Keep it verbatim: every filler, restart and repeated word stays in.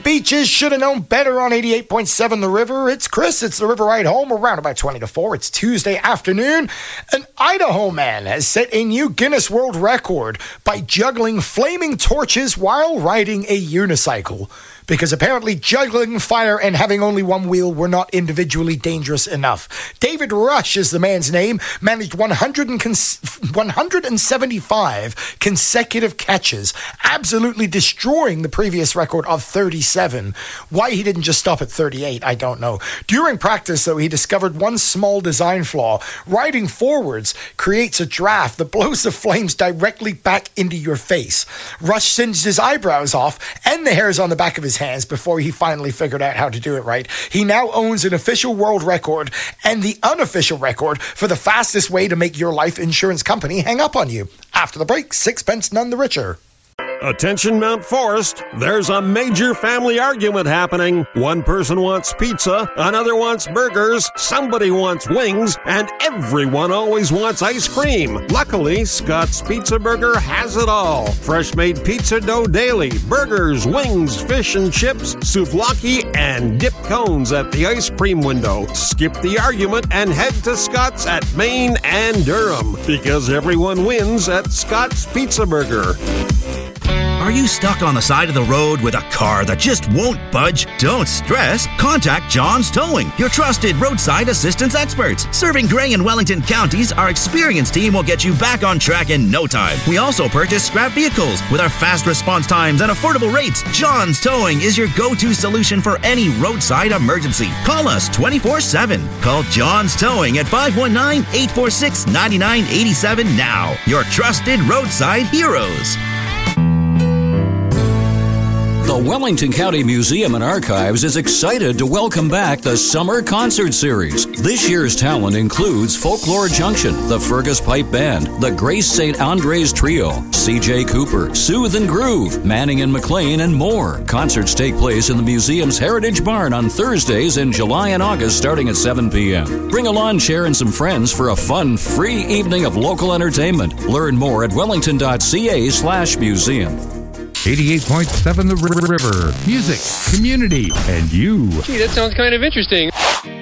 Beaches should have known better on eighty-eight point seven The River. It's Chris. It's The River Ride Home. Around about twenty to four. It's Tuesday afternoon. An Idaho man has set a new Guinness World Record by juggling flaming torches while riding a unicycle. Because apparently juggling fire and having only one wheel were not individually dangerous enough. David Rush is the man's name, managed one hundred seventy-five consecutive catches, absolutely destroying the previous record of thirty-seven. Why he didn't just stop at thirty-eight, I don't know. During practice, though, he discovered one small design flaw. Riding forwards creates a draft that blows the flames directly back into your face. Rush singed his eyebrows off and the hairs on the back of his hands before he finally figured out how to do it right. He now owns an official world record and the unofficial record for the fastest way to make your life insurance company hang up on you. After the break, sixpence none the richer. Attention Mount Forest, there's a major family argument happening. One person wants pizza, another wants burgers, somebody wants wings, and everyone always wants ice cream. Luckily, Scott's Pizza Burger has it all. Fresh made pizza dough daily, burgers, wings, fish and chips, souvlaki, and dip cones at the ice cream window. Skip the argument and head to Scott's at Maine and Durham, because everyone wins at Scott's Pizza Burger. Are you stuck on the side of the road with a car that just won't budge? Don't stress. Contact John's Towing, your trusted roadside assistance experts. Serving Grey and Wellington counties, our experienced team will get you back on track in no time. We also purchase scrap vehicles. With our fast response times and affordable rates, John's Towing is your go-to solution for any roadside emergency. Call us twenty-four seven. Call John's Towing at five one nine, eight four six, nine nine eight seven now. Your trusted roadside heroes. The Wellington County Museum and Archives is excited to welcome back the Summer Concert Series. This year's talent includes Folklore Junction, the Fergus Pipe Band, the Grace Saint Andres Trio, C J Cooper, Soothe and Groove, Manning and McLean, and more. Concerts take place in the museum's Heritage Barn on Thursdays in July and August starting at seven p.m. Bring a lawn chair and some friends for a fun, free evening of local entertainment. Learn more at wellington.ca slash museum. eighty-eight point seven The River. Music, community, and you. Gee, that sounds kind of interesting.